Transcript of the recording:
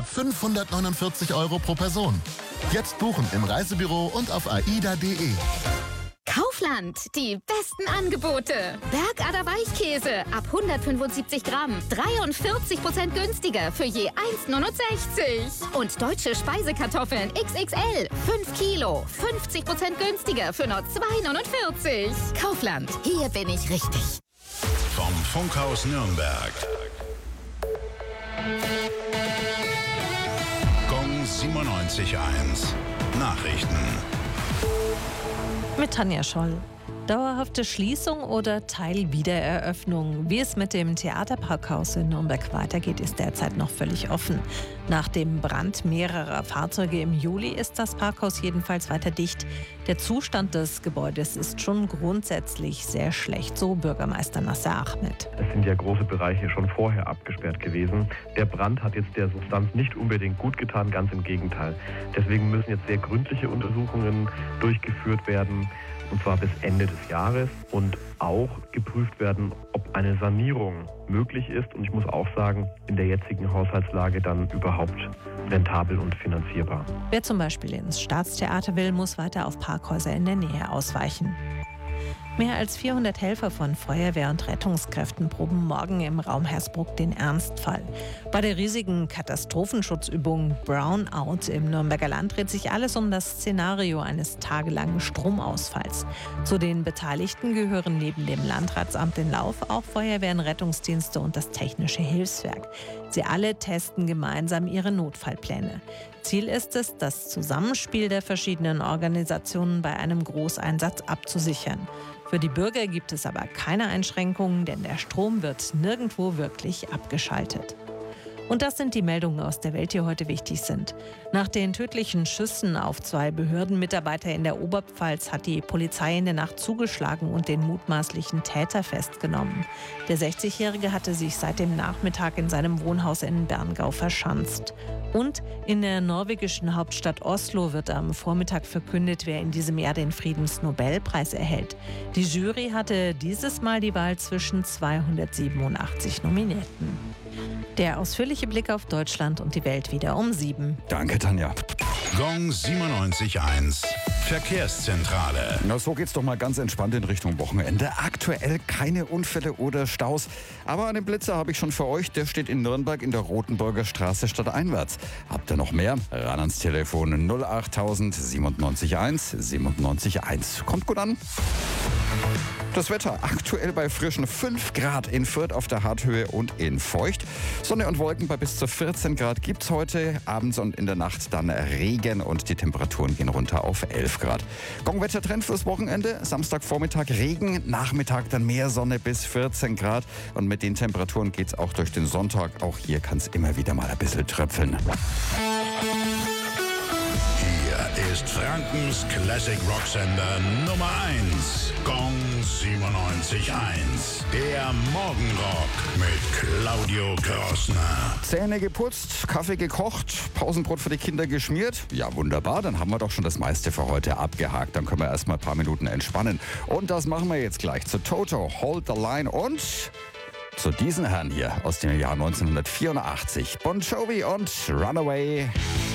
549 € pro Person. Jetzt buchen im Reisebüro und auf aida.de. Kaufland, die besten Angebote. Bergader Weichkäse ab 175 Gramm, 43% günstiger für je 1,69 €. Und deutsche Speisekartoffeln XXL, 5 Kilo, 50% günstiger für nur 2,49 €. Kaufland, hier bin ich richtig. Vom Funkhaus Nürnberg. Gong 97.1. Nachrichten. Mit Tanja Scholl. Dauerhafte Schließung oder Teilwiedereröffnung? Wie es mit dem Theaterparkhaus in Nürnberg weitergeht, ist derzeit noch völlig offen. Nach dem Brand mehrerer Fahrzeuge im Juli ist das Parkhaus jedenfalls weiter dicht. Der Zustand des Gebäudes ist schon grundsätzlich sehr schlecht, so Bürgermeister Nasser Ahmed. Es sind ja große Bereiche schon vorher abgesperrt gewesen. Der Brand hat jetzt der Substanz nicht unbedingt gut getan, ganz im Gegenteil. Deswegen müssen jetzt sehr gründliche Untersuchungen durchgeführt werden, und zwar bis Ende des Jahres, und auch geprüft werden, ob eine Sanierung möglich ist. Und ich muss auch sagen, in der jetzigen Haushaltslage dann überhaupt rentabel und finanzierbar. Wer zum Beispiel ins Staatstheater will, muss weiter auf Parkhäuser in der Nähe ausweichen. Mehr als 400 Helfer von Feuerwehr und Rettungskräften proben morgen im Raum Hersbruck den Ernstfall. Bei der riesigen Katastrophenschutzübung Brownout im Nürnberger Land dreht sich alles um das Szenario eines tagelangen Stromausfalls. Zu den Beteiligten gehören neben dem Landratsamt in Lauf auch Feuerwehren, Rettungsdienste und das Technische Hilfswerk. Sie alle testen gemeinsam ihre Notfallpläne. Ziel ist es, das Zusammenspiel der verschiedenen Organisationen bei einem Großeinsatz abzusichern. Für die Bürger gibt es aber keine Einschränkungen, denn der Strom wird nirgendwo wirklich abgeschaltet. Und das sind die Meldungen aus der Welt, die heute wichtig sind. Nach den tödlichen Schüssen auf 2 Behördenmitarbeiter in der Oberpfalz hat die Polizei in der Nacht zugeschlagen und den mutmaßlichen Täter festgenommen. Der 60-Jährige hatte sich seit dem Nachmittag in seinem Wohnhaus in Berngau verschanzt. Und in der norwegischen Hauptstadt Oslo wird am Vormittag verkündet, wer in diesem Jahr den Friedensnobelpreis erhält. Die Jury hatte dieses Mal die Wahl zwischen 287 Nominierten. Der ausführliche Blick auf Deutschland und die Welt wieder um 7. Danke, Tanja. Gong 97.1. Verkehrszentrale. Na, so geht's doch mal ganz entspannt in Richtung Wochenende. Aktuell keine Unfälle oder Staus. Aber einen Blitzer habe ich schon für euch. Der steht in Nürnberg in der Rotenburger Straße stadteinwärts. Habt ihr noch mehr? Ran ans Telefon 08000 97.1 97.1. Kommt gut an. Das Wetter aktuell bei frischen 5 Grad in Fürth auf der Harthöhe und in Feucht. Sonne und Wolken bei bis zu 14 Grad gibt's heute. Abends und in der Nacht dann Regen und die Temperaturen gehen runter auf 11 Grad. Gong-Wettertrend fürs Wochenende. Samstagvormittag Regen, Nachmittag dann mehr Sonne bis 14 Grad. Und mit den Temperaturen geht's auch durch den Sonntag. Auch hier kann's immer wieder mal ein bisschen tröpfeln. Hier ist Frankens Classic Rocksender Nummer 1. Gong 97.1. Der Morgenrock mit Claudio Krossner. Zähne geputzt, Kaffee gekocht, Pausenbrot für die Kinder geschmiert. Ja, wunderbar, dann haben wir doch schon das meiste für heute abgehakt. Dann können wir erstmal ein paar Minuten entspannen. Und das machen wir jetzt gleich zu Toto, Hold the Line und zu diesen Herren hier aus dem Jahr 1984. Bon Jovi und Runaway.